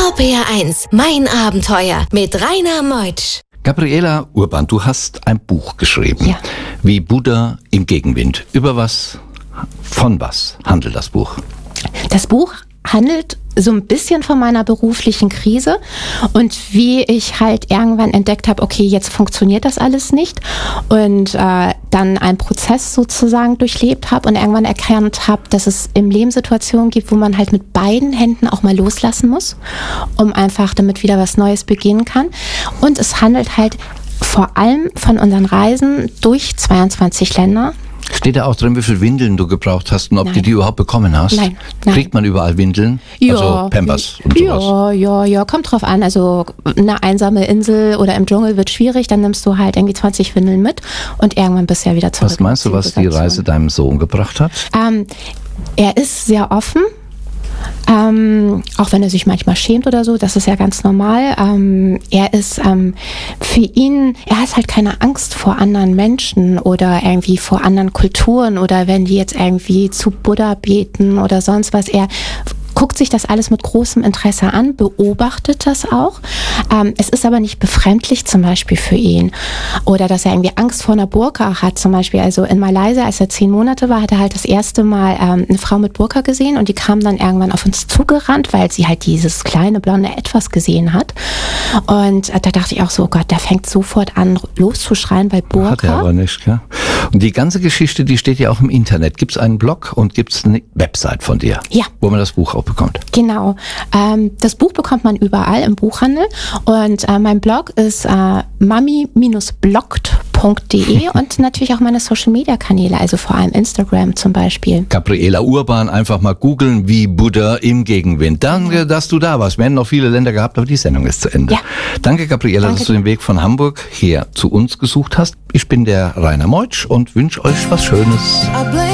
RPR1, mein Abenteuer mit Rainer Meutsch. Gabriela Urban, du hast ein Buch geschrieben. Ja. Wie Buddha im Gegenwind. Über was, von was handelt das Buch? Das Buch handelt so ein bisschen von meiner beruflichen Krise und wie ich halt irgendwann entdeckt habe, okay, jetzt funktioniert das alles nicht und dann einen Prozess sozusagen durchlebt habe und irgendwann erkannt habe, dass es im Leben Situationen gibt, wo man halt mit beiden Händen auch mal loslassen muss, um einfach damit wieder was Neues beginnen kann. Und es handelt halt vor allem von unseren Reisen durch 22 Länder. Steht da auch drin, wie viele Windeln du gebraucht hast und ob du die überhaupt bekommen hast? Nein. Kriegt man überall Windeln? Ja. Also Pampers und sowas? Ja, kommt drauf an. Also eine einsame Insel oder im Dschungel wird schwierig, dann nimmst du halt irgendwie 20 Windeln mit und irgendwann bist du ja wieder zurück. Was meinst du, was die Reise deinem Sohn gebracht hat? Er ist sehr offen. Auch wenn er sich manchmal schämt oder so, das ist ja ganz normal. Er ist für ihn, er hat halt keine Angst vor anderen Menschen oder irgendwie vor anderen Kulturen oder wenn die jetzt irgendwie zu Buddha beten oder sonst was. Er guckt sich das alles mit großem Interesse an, beobachtet das auch. Es ist aber nicht befremdlich zum Beispiel für ihn. Oder dass er irgendwie Angst vor einer Burka hat zum Beispiel. Also in Malaysia, als er 10 Monate war, hat er halt das erste Mal eine Frau mit Burka gesehen und die kam dann irgendwann auf uns zugerannt, weil sie halt dieses kleine blonde Etwas gesehen hat. Und da dachte ich auch so, oh Gott, der fängt sofort an loszuschreien bei Burka. Hat er aber nicht, gell? Und die ganze Geschichte, die steht ja auch im Internet. Gibt es einen Blog und gibt es eine Website von dir? Ja. Wo man das Buch auch bekommt. Genau. Das Buch bekommt man überall im Buchhandel und mein Blog ist mami-bloggt.de und natürlich auch meine Social-Media-Kanäle, also vor allem Instagram zum Beispiel. Gabriela Urban, einfach mal googeln, wie Buddha im Gegenwind. Danke, dass du da warst. Wir hätten noch viele Länder gehabt, aber die Sendung ist zu Ende. Ja. Danke, Gabriela, dass du den Weg von Hamburg her zu uns gesucht hast. Ich bin der Rainer Meutsch und wünsche euch was Schönes.